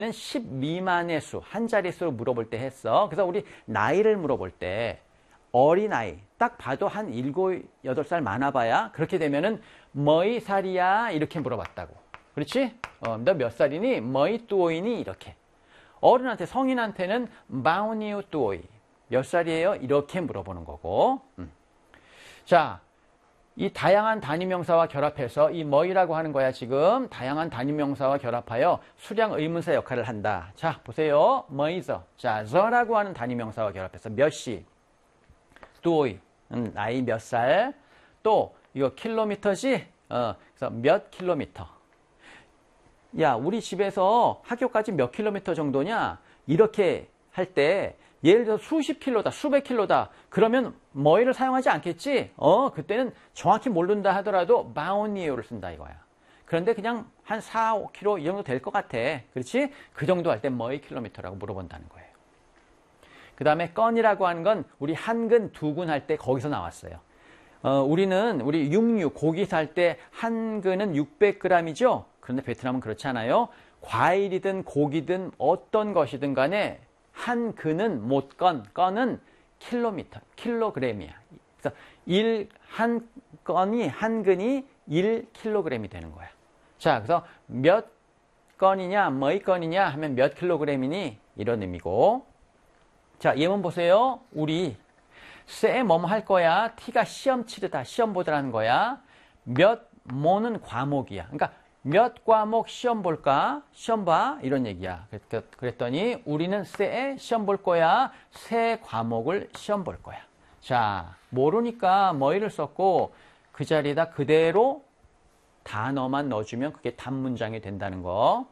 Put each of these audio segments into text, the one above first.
10 미만의 수, 한 자릿수로 물어볼 때 했어. 그래서 우리 나이를 물어볼 때 어린아이, 딱 봐도 한 7, 8살 많아봐야 그렇게 되면은 뭐이 살이야? 이렇게 물어봤다고. 그렇지? 너 몇 살이니? 뭐이 뚜오이니? 이렇게. 어른한테, 성인한테는 마우니우 뚜오이. 몇 살이에요? 이렇게 물어보는 거고. 자, 이 다양한 단위명사와 결합해서 이 뭐이라고 하는 거야 지금. 다양한 단위명사와 결합하여 수량 의문사 역할을 한다. 자, 보세요. 뭐이서. 자, 저라고 하는 단위명사와 결합해서 몇 시. 뚜오이. 나이 몇 살. 또 이거 킬로미터지? 그래서 몇 킬로미터. 야, 우리 집에서 학교까지 몇 킬로미터 정도냐? 이렇게 할 때 예를 들어 수십 킬로다, 수백 킬로다. 그러면 뭐이를 사용하지 않겠지? 그때는 정확히 모른다 하더라도 마오니에요를 쓴다 이거야. 그런데 그냥 한 4, 5킬로 이 정도 될 것 같아. 그렇지? 그 정도 할 때 뭐이 킬로미터라고 물어본다는 거예요. 그 다음에 건이라고 하는 건 우리 한 근, 두 근 할 때 거기서 나왔어요. 우리 육류, 고기 살 때 한 근은 600g이죠? 그런데 베트남은 그렇지 않아요. 과일이든 고기든 어떤 것이든 간에 한 근은 못 건은 킬로미터, 킬로그램이야. 그래서 한 근이 1킬로그램이 되는 거야. 자, 그래서 몇 건이냐, 뭐이 건이냐 하면 몇 킬로그램이니? 이런 의미고. 자, 예문 보세요. 우리 쎄 뭐뭐 할 거야. T가 시험 치르다, 시험 보더라는 거야. 몇 모는 과목이야. 그러니까 몇 과목 시험 볼까? 시험 봐. 이런 얘기야. 그랬더니 우리는 쎄 시험 볼 거야. 세 과목을 시험 볼 거야. 자, 모르니까 뭐이를 썼고 그 자리에다 그대로 단어만 넣어주면 그게 단문장이 된다는 거.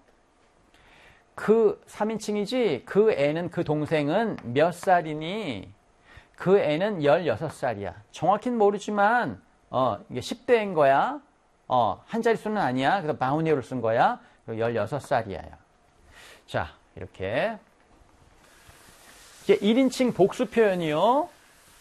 그 3인칭이지 그 애는 그 동생은 몇 살이니? 그 애는 16살이야. 정확히는 모르지만 이게 10대인 거야. 한 자릿수는 아니야. 그래서 마우니오를 쓴 거야. 16살이야. 자, 이렇게. 이제 1인칭 복수 표현이요.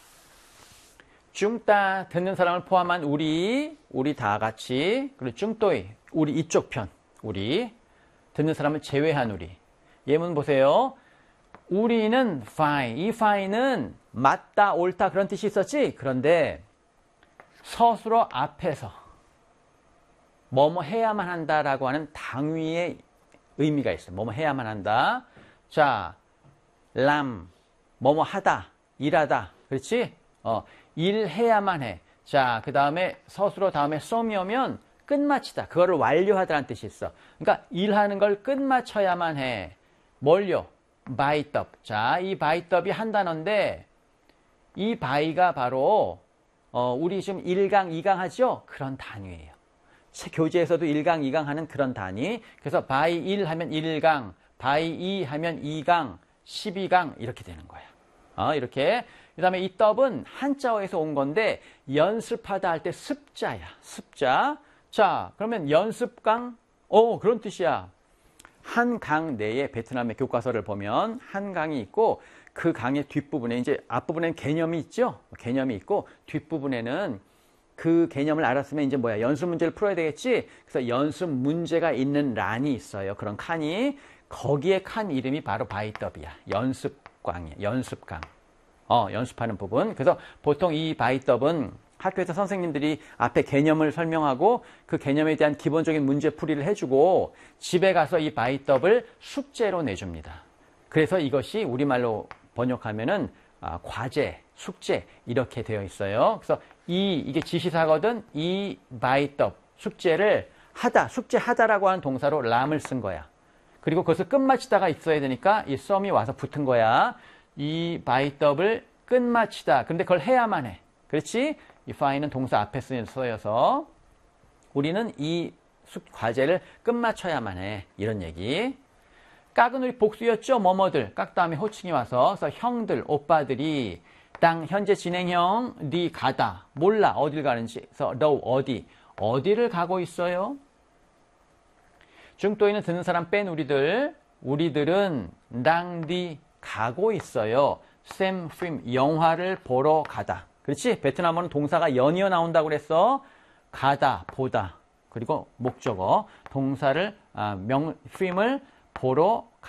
쭝따 듣는 사람을 포함한 우리 다 같이. 그리고 쭝또이 우리 이쪽 편. 우리 듣는 사람을 제외한 우리. 예문 보세요. 우리는 fine. 이 fine은 맞다, 옳다 그런 뜻이 있었지. 그런데 서술어 앞에서 뭐뭐 해야만 한다라고 하는 당위의 의미가 있어요. 뭐뭐 해야만 한다. 자, 람 뭐뭐 하다, 일하다. 그렇지? 일해야만 해. 자, 그 다음에 서술어 다음에 썸이 오면 끝마치다. 그거를 완료하다라는 뜻이 있어. 그러니까 일하는 걸 끝마쳐야만 해. 뭘요? 바이떡. 자, 이 바이떡이 한 단어인데 이 바이가 바로 우리 지금 1강, 2강 하죠? 그런 단위예요. 교재에서도 1강, 2강 하는 그런 단위. 그래서 바이 1 하면 1강, 바이 2 하면 2강, 12강 이렇게 되는 거야. 이렇게. 그 다음에 이 떡은 한자어에서 온 건데 연습하다 할 때 습자야. 습자. 자, 그러면 연습강? 그런 뜻이야. 한 강 내에 베트남의 교과서를 보면 한 강이 있고 그 강의 뒷부분에 이제 앞부분에는 개념이 있죠. 개념이 있고 뒷부분에는 그 개념을 알았으면 이제 뭐야? 연습 문제를 풀어야 되겠지. 그래서 연습 문제가 있는 란이 있어요. 그런 칸이. 거기에 칸 이름이 바로 바이떡이야. 연습강이야. 연습강. 연습하는 부분. 그래서 보통 이 바이떡은 학교에서 선생님들이 앞에 개념을 설명하고 그 개념에 대한 기본적인 문제풀이를 해주고 집에 가서 이 바이떡을 숙제로 내줍니다. 그래서 이것이 우리말로 번역하면은 과제, 숙제 이렇게 되어 있어요. 그래서 이게 지시사거든. 이 바이떡 숙제를 하다, 숙제하다라고 하는 동사로 람을 쓴 거야. 그리고 그것을 끝마치다가 있어야 되니까 이 썸이 와서 붙은 거야. 이 바이떡을 끝마치다. 근데 그걸 해야만 해. 그렇지? 이 fine은 동사 앞에 쓰여서 우리는 이 과제를 끝마쳐야만 해. 이런 얘기. 깍은 우리 복수였죠. 뭐뭐들. 깍 다음에 호칭이 와서 그래서 형들, 오빠들이 땅 현재 진행형 니 가다. 몰라. 어딜 가는지. 그래서 너 어디를 가고 있어요? 중도이는 듣는 사람 뺀 우리들은 낭디 가고 있어요. 샘 필름 영화를 보러 가다. 그렇지? 베트남어는 동사가 연이어 나온다고 그랬어. 가다, 보다. 그리고 목적어. 동사를 필름을 보러